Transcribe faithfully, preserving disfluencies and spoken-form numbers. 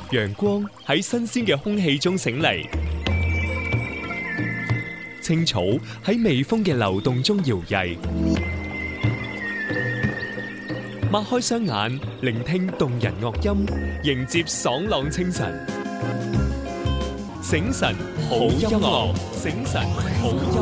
陽光喺新鮮嘅空氣中醒嚟，青草喺微風嘅流動中搖曳。擘開雙眼，聆聽動人樂音，迎接爽朗清晨。醒神好音樂，醒神好音樂。